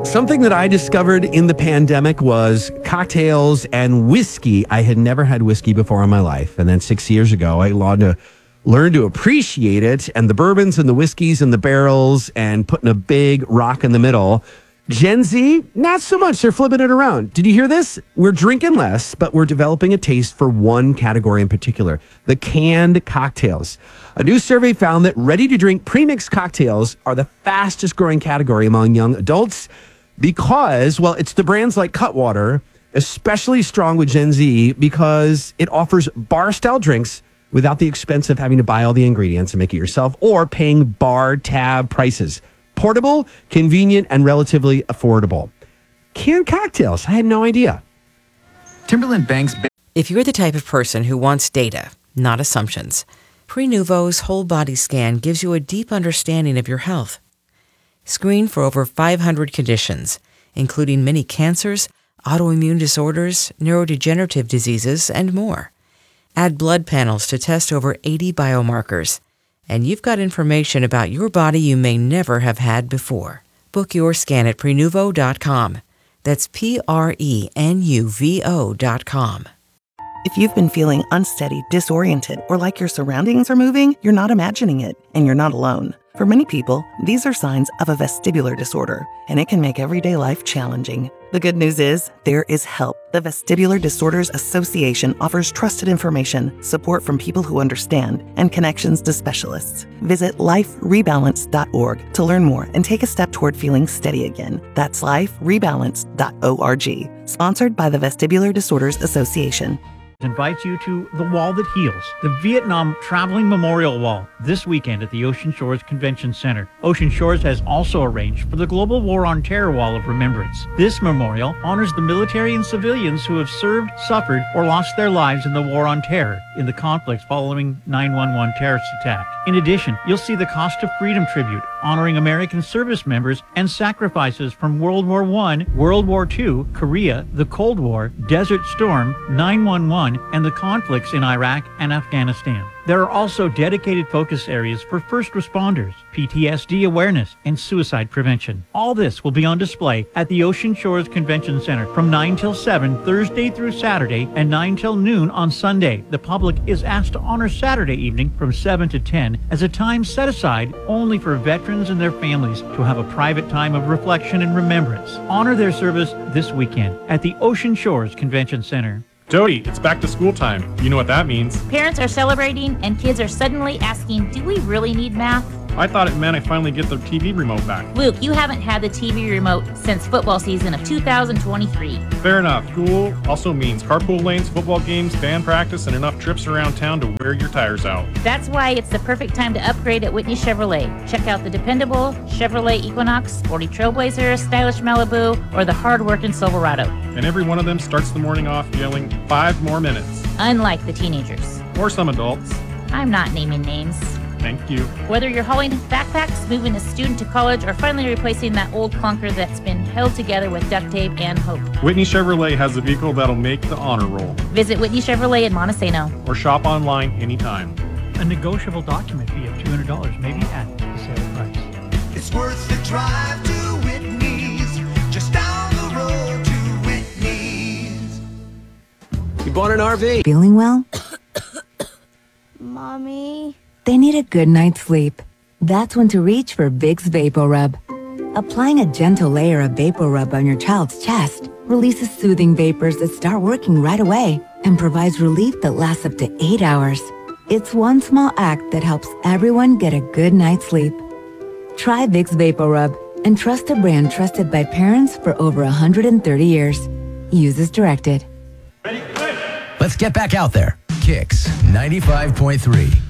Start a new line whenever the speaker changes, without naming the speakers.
Something that I discovered in the pandemic was cocktails and whiskey. I had never had whiskey before in my life. And then 6 years ago, I learned to appreciate it, and the bourbons and the whiskeys and the barrels and putting a big rock in the middle. Gen Z, not so much. They're flipping it around. Did you hear this? We're drinking less, but we're developing a taste for one category in particular, the canned cocktails. A new survey found that ready-to-drink premixed cocktails are the fastest growing category among young adults because, well, it's the brands like Cutwater, especially strong with Gen Z because it offers bar-style drinks without the expense of having to buy all the ingredients and make it yourself or paying bar tab prices. Portable, convenient, and relatively affordable. Canned cocktails. I had no idea.
Timberland Bank's...
If you're the type of person who wants data, not assumptions, Prenuvo's whole body scan gives you a deep understanding of your health. Screen for over 500 conditions, including many cancers, autoimmune disorders, neurodegenerative diseases, and more. Add blood panels to test over 80 biomarkers. And you've got information about your body you may never have had before. Book your scan at Prenuvo.com. That's Prenuvo.com.
If you've been feeling unsteady, disoriented, or like your surroundings are moving, you're not imagining it, and you're not alone. For many people, these are signs of a vestibular disorder, and it can make everyday life challenging. The good news is, there is help. The Vestibular Disorders Association offers trusted information, support from people who understand, and connections to specialists. Visit liferebalance.org to learn more and take a step toward feeling steady again. That's liferebalance.org. Sponsored by the Vestibular Disorders Association.
Invites you to The Wall That Heals, the Vietnam Traveling Memorial Wall, this weekend at the Ocean Shores Convention Center. Ocean Shores has also arranged for the Global War on Terror Wall of Remembrance. This memorial honors the military and civilians who have served, suffered, or lost their lives in the War on Terror in the conflicts following 9/11 terrorist attack. In addition, you'll see the Cost of Freedom tribute, honoring American service members and sacrifices from World War I, World War II, Korea, the Cold War, Desert Storm, 9/11, and the conflicts in Iraq and Afghanistan. There are also dedicated focus areas for first responders, PTSD awareness, and suicide prevention. All this will be on display at the Ocean Shores Convention Center from 9 till 7 Thursday through Saturday and 9 till noon on Sunday. The public is asked to honor Saturday evening from 7 to 10 as a time set aside only for veterans and their families to have a private time of reflection and remembrance. Honor their service this weekend at the Ocean Shores Convention Center.
Jody, it's back to school time. You know what that means.
Parents are celebrating and kids are suddenly asking, do we really need math?
I thought it meant I finally get the TV remote back.
Luke, you haven't had the TV remote since football season of 2023.
Fair enough. School also means carpool lanes, football games, band practice, and enough trips around town to wear your tires out.
That's why it's the perfect time to upgrade at Whitney Chevrolet. Check out the dependable Chevrolet Equinox, sporty Trailblazer, stylish Malibu, or the hard-working Silverado.
And every one of them starts the morning off yelling, 5 more minutes.
Unlike the teenagers.
Or some adults.
I'm not naming names.
Thank you.
Whether you're hauling backpacks, moving a student to college, or finally replacing that old clunker that's been held together with duct tape and hope,
Whitney Chevrolet has a vehicle that'll make the honor roll.
Visit Whitney Chevrolet in Montesano.
Or shop online anytime.
A negotiable document fee of $200 may be added to the sale price.
It's worth the drive to Whitney's, just down the road to Whitney's.
You bought an RV.
Feeling well?
Mommy?
They need a good night's sleep. That's when to reach for Vicks VapoRub. Applying a gentle layer of VapoRub on your child's chest releases soothing vapors that start working right away and provides relief that lasts up to 8 hours. It's one small act that helps everyone get a good night's sleep. Try Vicks VapoRub and trust a brand trusted by parents for over 130 years. Use as directed.
Let's get back out there. Kicks 95.3.